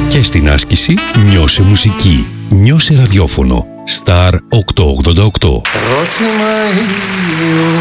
Και στην άσκηση νιώσε μουσική. Νιώσε ραδιόφωνο. Star 888. Ερώτημα